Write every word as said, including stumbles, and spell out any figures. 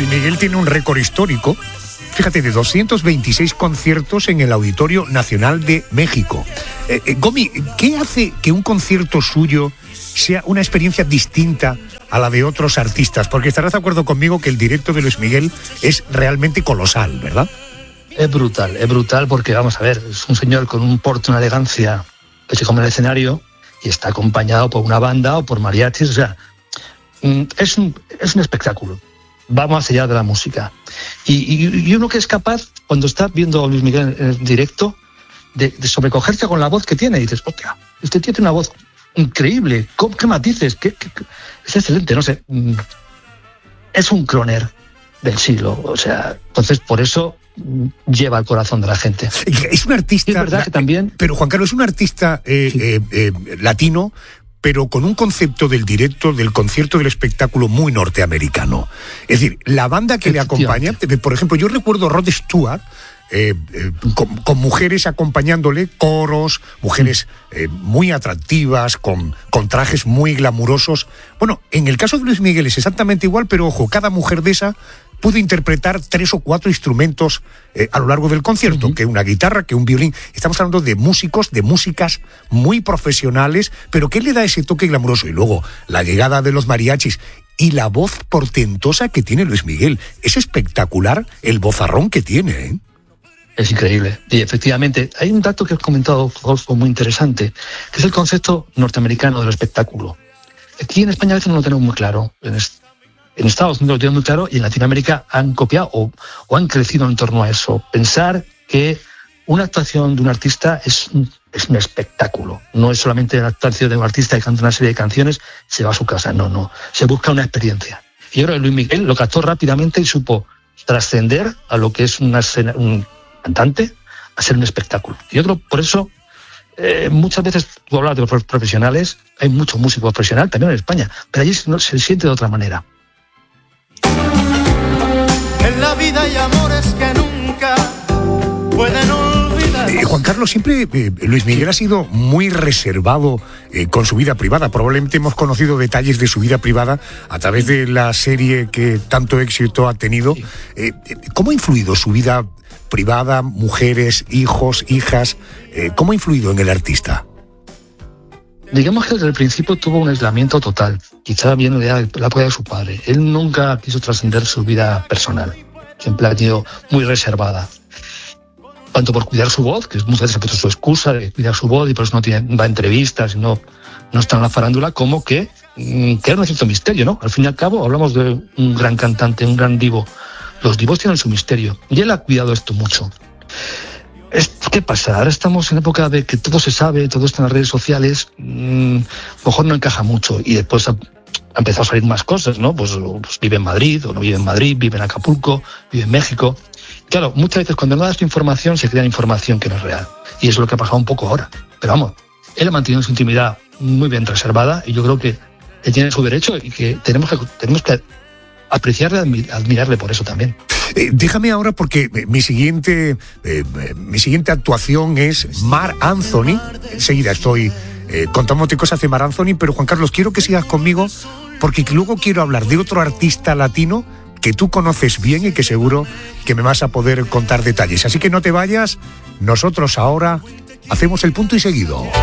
Miguel tiene un récord histórico, fíjate, de doscientos veintiséis conciertos en el Auditorio Nacional de México. Eh, eh, Gomi, ¿qué hace que un concierto suyo sea una experiencia distinta a la de otros artistas? Porque estarás de acuerdo conmigo que el directo de Luis Miguel es realmente colosal, ¿verdad? Es brutal, es brutal porque, vamos a ver, es un señor con un porte, una elegancia, que se come el escenario y está acompañado por una banda o por mariachis, o sea, es un, es un espectáculo. Va más allá de la música. Y, y, y uno que es capaz, cuando está viendo a Luis Miguel en el directo, de, de sobrecogerse con la voz que tiene, y dices, hostia, este tío tiene una voz increíble, ¿qué matices? ¿Qué, qué, qué? Es excelente, no sé. Es un croner del siglo, o sea, entonces por eso lleva al corazón de la gente. Es un artista... Y es verdad que también... Pero Juan Carlos, es un artista eh, sí. eh, eh, latino, pero con un concepto del directo, del concierto, del espectáculo muy norteamericano. Es decir, la banda que le acompaña, por ejemplo, yo recuerdo Rod Stewart, eh, eh, con, con mujeres acompañándole, coros, mujeres eh, muy atractivas, con, con trajes muy glamurosos. Bueno, en el caso de Luis Miguel es exactamente igual, pero ojo, cada mujer de esa pudo interpretar tres o cuatro instrumentos eh, a lo largo del concierto, uh-huh. que una guitarra, que un violín. Estamos hablando de músicos, de músicas muy profesionales, pero ¿qué le da ese toque glamuroso? Y luego, la llegada de los mariachis y la voz portentosa que tiene Luis Miguel. Es espectacular el vozarrón que tiene, ¿eh? Es increíble. Y efectivamente, hay un dato que has comentado, Rodolfo, muy interesante, que es el concepto norteamericano del espectáculo. Aquí en España a veces no lo tenemos muy claro. En este En Estados Unidos lo tienen muy claro y en Latinoamérica han copiado o, o han crecido en torno a eso. Pensar que una actuación de un artista es un, es un espectáculo. No es solamente la actuación de un artista que canta una serie de canciones, se va a su casa. No, no. Se busca una experiencia. Y yo creo que Luis Miguel lo captó rápidamente y supo trascender a lo que es una escena, un cantante, a ser un espectáculo. Y yo creo por eso, eh, muchas veces tú hablas de los profesionales, hay mucho músico profesional también en España, pero allí se, se siente de otra manera. En la vida hay amores que nunca pueden olvidar. Eh, Juan Carlos, siempre eh, Luis Miguel ha sido muy reservado eh, con su vida privada. Probablemente hemos conocido detalles de su vida privada a través de la serie que tanto éxito ha tenido. Eh, ¿Cómo ha influido su vida privada, mujeres, hijos, hijas? Eh, ¿Cómo ha influido en el artista? Digamos que desde el principio tuvo un aislamiento total. Quizá viene de la apoyo de su padre. Él nunca quiso trascender su vida personal. Siempre ha sido muy reservada. Tanto por cuidar su voz, que muchas veces ha puesto su excusa de cuidar su voz y por eso no tiene, va a entrevistas y no, no está en la farándula, como que, que era un cierto misterio, ¿no? Al fin y al cabo hablamos de un gran cantante, un gran divo. Los divos tienen su misterio. Y él ha cuidado esto mucho. ¿Qué pasa? Ahora estamos en época de que todo se sabe, todo está en las redes sociales, mmm, a lo mejor no encaja mucho y después ha, ha empezado a salir más cosas, ¿no? Pues, pues vive en Madrid, o no vive en Madrid, vive en Acapulco, vive en México. Claro, muchas veces cuando no das tu información se crea información que no es real. Y eso es lo que ha pasado un poco ahora. Pero vamos, él ha mantenido su intimidad muy bien reservada y yo creo que él tiene su derecho y que tenemos que, tenemos que apreciarle, admir, admirarle por eso también. Eh, déjame ahora porque mi siguiente eh, mi siguiente actuación es Marc Anthony. Enseguida estoy eh, contándote cosas de Marc Anthony, pero Juan Carlos, quiero que sigas conmigo porque luego quiero hablar de otro artista latino que tú conoces bien y que seguro que me vas a poder contar detalles. Así que no te vayas, nosotros ahora hacemos el punto y seguido.